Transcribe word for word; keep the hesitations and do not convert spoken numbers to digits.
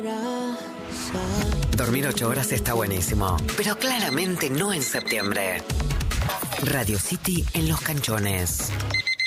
Dormir ocho horas está buenísimo, pero claramente no en septiembre. Radio City en Los Canchones.